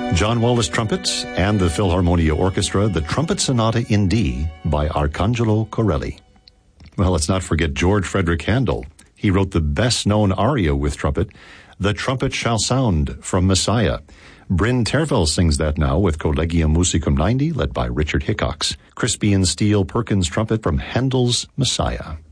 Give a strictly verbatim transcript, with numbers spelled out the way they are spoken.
John Wallis trumpets and the Philharmonia Orchestra, the Trumpet Sonata in D by Arcangelo Corelli. Well, let's not forget George Frederick Handel. He wrote the best-known aria with trumpet, The Trumpet Shall Sound from Messiah. Bryn Terfel sings that now with Collegium Musicum ninety, led by Richard Hickox. Crispian Steele Perkins trumpet from Handel's Messiah.